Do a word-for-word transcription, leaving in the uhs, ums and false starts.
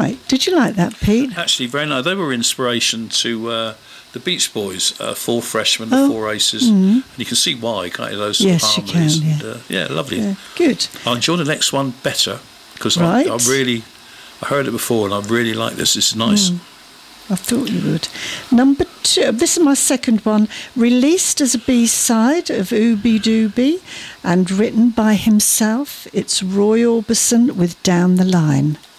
right. Did you like that, Pete? Actually, very nice. They were inspiration to uh, the Beach Boys, uh, Four Freshmen, The Oh. Four Aces. Mm. And you can see why, can't you, those sort Yes, of you harmonies. can, yeah. And, uh, yeah, lovely. Yeah, good. I enjoy the next one better because Right. I, I really, I heard it before and I really like this. This is nice. Mm. I thought you would. Number two, this is my second one, released as a B-side of Ooby Dooby and written by himself. It's Roy Orbison with Down the Line.